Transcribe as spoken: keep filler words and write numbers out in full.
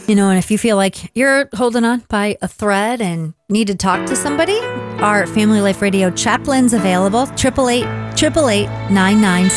You know, and if you feel like you're holding on by a thread and need to talk to somebody, our Family Life Radio chaplain's available, eight eight eight, eight eight eight, nine nine